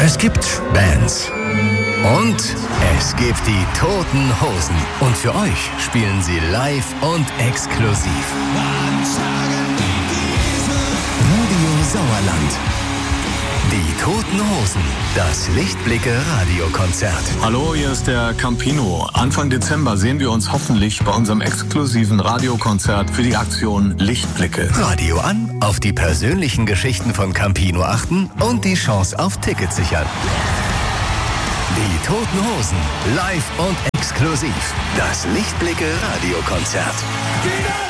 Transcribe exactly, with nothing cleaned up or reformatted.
Es gibt Bands. Und es gibt die Toten Hosen. Und für euch spielen sie live und exklusiv. Radio Sauerland. Die Toten Hosen. Das Lichtblicke-Radiokonzert. Hallo, hier ist der Campino. Anfang Dezember sehen wir uns hoffentlich bei unserem exklusiven Radiokonzert für die Aktion Lichtblicke. Radio an, auf die persönlichen Geschichten von Campino achten und die Chance auf Tickets sichern. Die Toten Hosen, live und exklusiv. Das Lichtblicke-Radiokonzert.